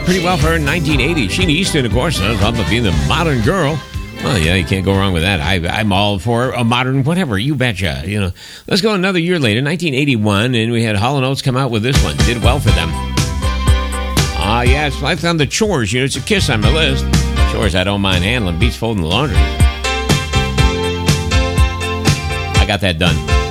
did pretty well for her in 1980. Sheena Easton, of course, on top of being the modern girl. Well, yeah, you can't go wrong with that. I'm all for a modern whatever. You betcha. Let's go another year later, 1981, and we had Hall & Oates come out with this one. Did well for them. Yeah, it's Life on the Chores. It's a kiss on my list. Chores I don't mind handling. Beats folding the laundry. I got that done.